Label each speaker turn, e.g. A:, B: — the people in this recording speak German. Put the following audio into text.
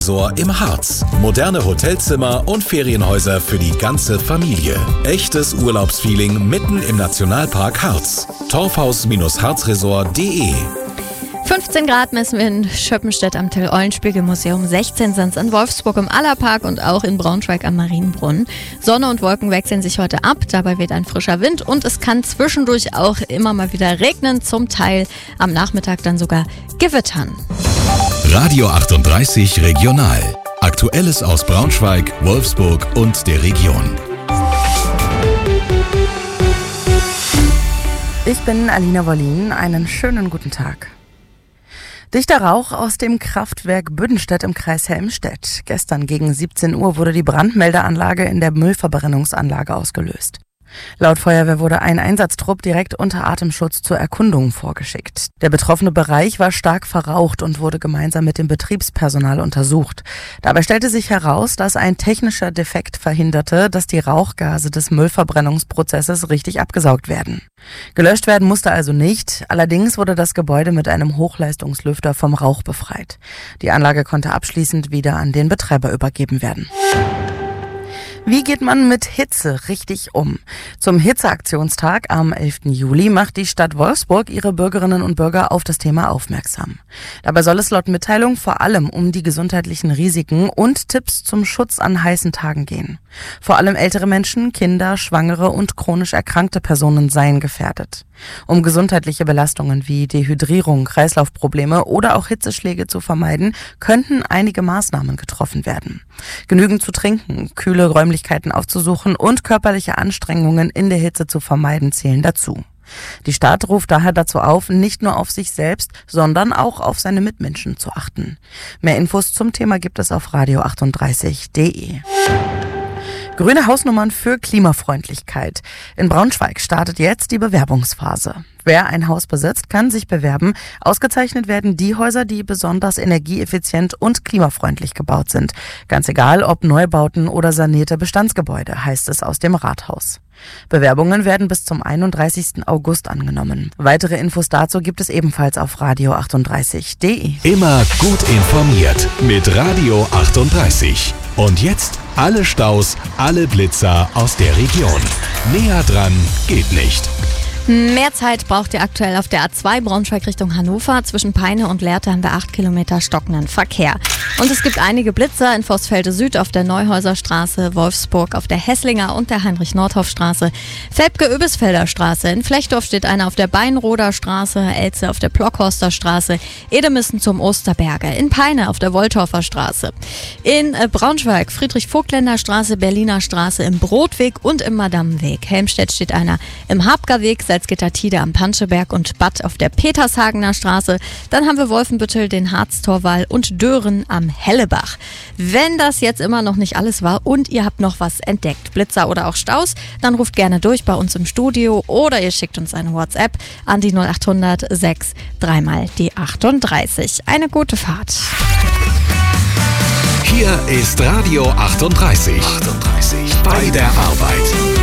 A: Im Harz. Moderne Hotelzimmer und Ferienhäuser für die ganze Familie. Echtes Urlaubsfeeling mitten im Nationalpark Harz. Torfhaus-harzresort.de
B: 15 Grad messen wir in Schöppenstedt am Till-Eulenspiegel-Museum, 16 sind es in Wolfsburg im Allerpark und auch in Braunschweig am Marienbrunnen. Sonne und Wolken wechseln sich heute ab, dabei weht ein frischer Wind und es kann zwischendurch auch immer mal wieder regnen, zum Teil am Nachmittag dann sogar gewittern.
A: Radio 38 Regional. Aktuelles aus Braunschweig, Wolfsburg und der Region.
C: Ich bin Alina Wollin. Einen schönen guten Tag. Dichter Rauch aus dem Kraftwerk Büdenstedt im Kreis Helmstedt. Gestern gegen 17 Uhr wurde die Brandmeldeanlage in der Müllverbrennungsanlage ausgelöst. Laut Feuerwehr wurde ein Einsatztrupp direkt unter Atemschutz zur Erkundung vorgeschickt. Der betroffene Bereich war stark verraucht und wurde gemeinsam mit dem Betriebspersonal untersucht. Dabei stellte sich heraus, dass ein technischer Defekt verhinderte, dass die Rauchgase des Müllverbrennungsprozesses richtig abgesaugt werden. Gelöscht werden musste also nicht, allerdings wurde das Gebäude mit einem Hochleistungslüfter vom Rauch befreit. Die Anlage konnte abschließend wieder an den Betreiber übergeben werden. Wie geht man mit Hitze richtig um? Zum Hitzeaktionstag am 11. Juli macht die Stadt Wolfsburg ihre Bürgerinnen und Bürger auf das Thema aufmerksam. Dabei soll es laut Mitteilung vor allem um die gesundheitlichen Risiken und Tipps zum Schutz an heißen Tagen gehen. Vor allem ältere Menschen, Kinder, Schwangere und chronisch erkrankte Personen seien gefährdet. Um gesundheitliche Belastungen wie Dehydrierung, Kreislaufprobleme oder auch Hitzeschläge zu vermeiden, könnten einige Maßnahmen getroffen werden. Genügend zu trinken, kühle Räumlichkeiten aufzusuchen und körperliche Anstrengungen in der Hitze zu vermeiden zählen dazu. Die Stadt ruft daher dazu auf, nicht nur auf sich selbst, sondern auch auf seine Mitmenschen zu achten. Mehr Infos zum Thema gibt es auf radio38.de. Grüne Hausnummern für Klimafreundlichkeit. In Braunschweig startet jetzt die Bewerbungsphase. Wer ein Haus besitzt, kann sich bewerben. Ausgezeichnet werden die Häuser, die besonders energieeffizient und klimafreundlich gebaut sind. Ganz egal, ob Neubauten oder sanierte Bestandsgebäude, heißt es aus dem Rathaus. Bewerbungen werden bis zum 31. August angenommen. Weitere Infos dazu gibt es ebenfalls auf radio38.de.
A: Immer gut informiert mit Radio 38. Und jetzt alle Staus, alle Blitzer aus der Region. Näher dran geht nicht.
B: Mehr Zeit braucht ihr aktuell auf der A2 Braunschweig Richtung Hannover. Zwischen Peine und Lehrte haben wir 8 Kilometer stockenden Verkehr. Und es gibt einige Blitzer in Vossfelde Süd auf der Neuhäuser Straße, Wolfsburg auf der Hesslinger und der Heinrich-Nordhoff-Straße, Felbke-Öbisfelder Straße, in Flechtdorf steht einer auf der Beinroder Straße, Elze auf der Blockhorster Straße, Edemissen zum Osterberge, in Peine auf der Woltorfer Straße, in Braunschweig Friedrich-Vogtländer Straße, Berliner Straße, im Brotweg und im Madammenweg. Helmstedt steht einer im Habgerweg, Salzgitter-Tide am Panscheberg und Bad auf der Petershagener Straße. Dann haben wir Wolfenbüttel, den Harztorwall und Dören am Hellebach. Wenn das jetzt immer noch nicht alles war und ihr habt noch was entdeckt, Blitzer oder auch Staus, dann ruft gerne durch bei uns im Studio oder ihr schickt uns eine WhatsApp an die 0800 6 3 die 38. Eine gute Fahrt.
A: Hier ist Radio 38. Bei der Arbeit.